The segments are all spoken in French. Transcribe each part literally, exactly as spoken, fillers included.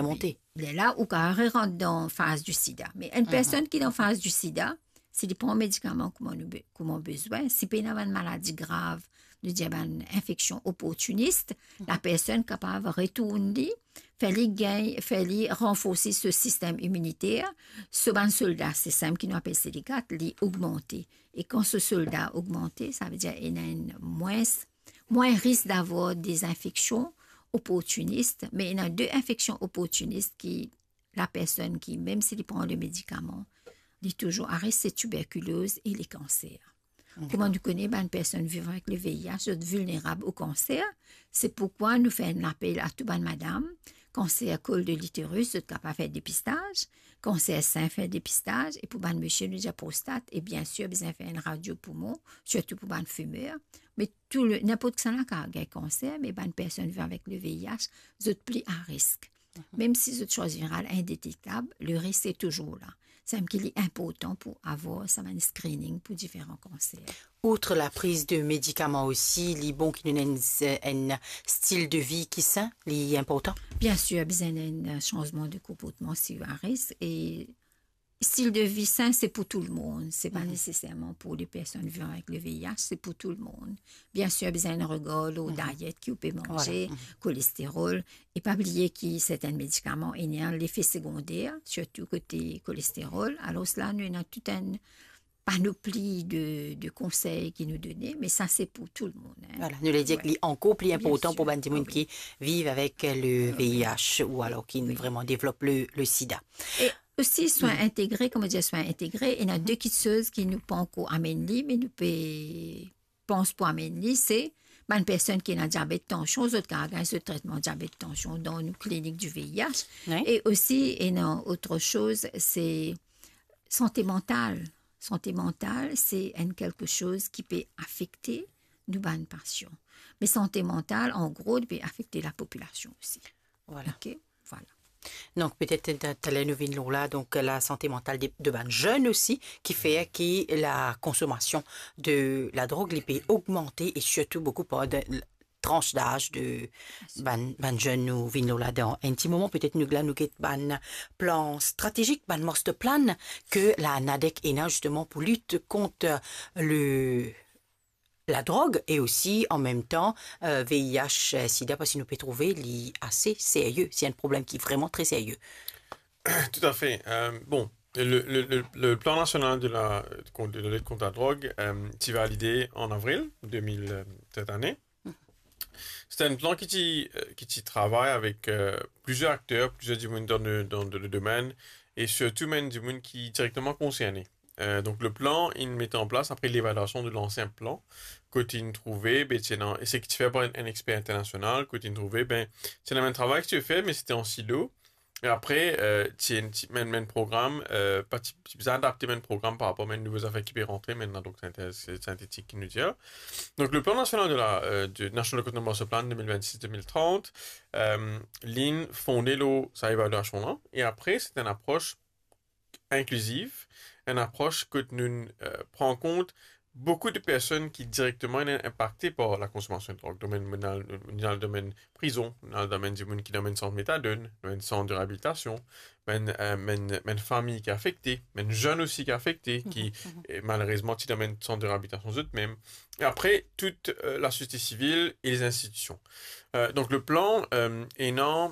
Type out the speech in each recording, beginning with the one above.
monter. Il est là ou quand il rentre dans la phase du sida. Mais une personne mm-hmm. qui est dans la phase du sida, c'est prend un médicament qu'on a besoin. Si il y a une maladie grave, nous disons une infection opportuniste, mm-hmm. la personne est capable de retourner, faire renforcer ce système immunitaire. Ce bon soldat, c'est ça qui nous appelle C D quatre, il augmenté. Et quand ce soldat augmenté, ça veut dire qu'il y a une moins, moins risque d'avoir des infections opportunistes, mais il y a deux infections opportunistes qui, la personne qui, même s'il prend le médicament, il est toujours à risque, c'est tuberculose et les cancers. Mmh. Comment nous connaissons ben, une personne vivant avec le V I H, vulnérable au cancer? C'est pourquoi nous faisons un appel à toute bonne madame. Cancer col de l'utérus, vous êtes capable de faire dépistage. Cancer sein, faire dépistage. Et pour ben monsieur, nous avons prostate. Et bien sûr, besoin de faire une radio poumon, surtout pour ben fumeur. Mais tout le, n'importe qui s'en a un cancer, mais ben personne vivant avec le V I H, vous êtes plus à risque. Mm-hmm. Même si vous êtes chose virale indétectable, le risque est toujours là. C'est qu'il est important pour avoir ça, un screening pour différents cancers. Outre la prise de médicaments aussi, il est bon qu'il y ait un style de vie qui sain, il est important? Bien sûr, besoin d'un changement de comportement si à risque. Et style de vie sain, c'est pour tout le monde. Ce n'est pas mm-hmm. nécessairement pour les personnes vivant avec le V I H, c'est pour tout le monde. Bien sûr, besoin d'un regard au mm-hmm. diète qui peut manger, voilà. mm-hmm. cholestérol. Et pas oublier que certains médicaments ont l'effet secondaire, surtout côté cholestérol. Alors cela, nous avons toute une panoplie de, de conseils qui nous donnent, mais ça, c'est pour tout le monde. Hein. Voilà, nous l'avons dit que encore plus important pour les gens qui vivent avec le V I H ou alors qui oui. vraiment développent le, le sida. Et aussi, soins mmh. intégrés, comme on dit, soins intégrés, il y a deux choses qui nous pensent qu'on amène, mais nous pensons pour amener, c'est une personne qui a un diabète de tension, autres qui ont ce traitement de diabète de tension dans une clinique du V I H. Oui. Et aussi, il y a autre chose, c'est santé mentale. Santé mentale, c'est quelque chose qui peut affecter nos bonnes patients. Mais santé mentale, en gros, peut affecter la population aussi. Voilà. Okay? Voilà. Donc, peut-être tu as la nouvelle là, donc la santé mentale de, de ban jeunes aussi, qui fait que la consommation de la drogue les peut augmenter et surtout beaucoup pour de tranche d'âge de ban, ban jeunes ou vino là dans un petit moment peut-être nous là nous get ban plan stratégique ban master plan que la NADEC est là justement pour lutter contre le la drogue et aussi en même temps euh, V I H sida parce que nous peut trouver les assez sérieux, c'est un problème qui est vraiment très sérieux. Tout à fait. Euh, bon, le, le, le, le plan national de la, de la lutte contre la drogue euh, s'est validé en avril deux mille euh, cette année. C'est un plan qui, qui travaille avec euh, plusieurs acteurs, plusieurs du monde dans le, dans le domaine et surtout même du monde qui est directement concerné. Euh, donc le plan, il met en place après l'évaluation de l'ancien plan. Côté une trouvé, ben, et c'est que tu fais par un, un expert international. Côté une trouvé, ben, c'est le même travail que tu fais, mais c'était en silo. Et après, euh, tu as un programme, euh, tu as adapté un programme par rapport à une nouvelles affaires qui peuvent rentrer maintenant, donc c'est synthétique qui nous dit. Donc le plan national de la euh, du National Economic Master Plan deux mille vingt-six deux mille trente, euh, l'I N fondé l'eau, sa évaluation là. Et après, c'est une approche inclusive, une approche que nous euh, prend en compte beaucoup de personnes qui directement sont impactées par la consommation de drogue, domaine, dans, dans le domaine prison, dans le domaine du monde qui domaine centre méthadone, dans le centre de réhabilitation, une euh, famille qui est affectée, une jeune aussi qui est affectée, qui mm-hmm. est malheureusement qui domaine centre de réhabilitation eux-mêmes. Et après, toute euh, la société civile et les institutions. Euh, donc le plan euh, est non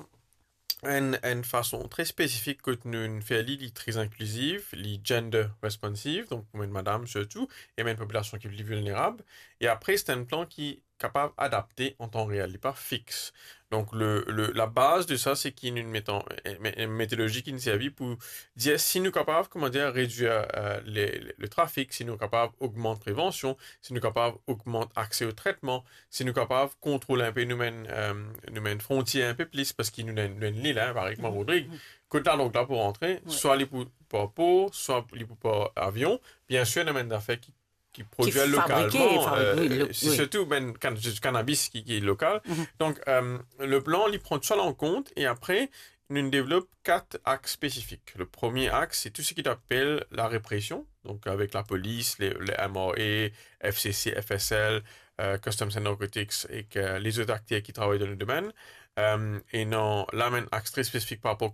une, une façon très spécifique que nous faisons les très inclusive, les gender responsive, donc pour une madame surtout, et même une population qui est plus vulnérable. Et après, c'est un plan qui est capable d'adapter en temps réel, il n'est pas fixe. Donc le, le, la base de ça, c'est qu'il y a une, méthode, une méthodologie qui nous servi pour dire si nous sommes capables, comment dire, réduire euh, les, les, le trafic, si nous sommes capables d'augmenter la prévention, si nous sommes capables d'augmenter l'accès au traitement, si nous sommes capables de contrôler un peu nous mène, euh, nous mène frontière un peu plus, parce qu'il nous a une ligne, hein, par exemple, Rodrigue, quand tu as donc là pour rentrer, ouais. soit les pour par peau, soit les pour par avion, bien sûr, il y a une affaire qui qui produit qui localement, euh, oui, le, c'est oui. surtout ben, du cannabis qui, qui est local. Mm-hmm. Donc, euh, le plan, il prend tout ça en compte et après, nous développe quatre axes spécifiques. Le premier axe, c'est tout ce qui appelle la répression, donc avec la police, les, les M R A, F C C, F S L, euh, Customs and Narcotics et que les autres acteurs qui travaillent dans le domaine. Euh, et non, là, un axe très spécifique par rapport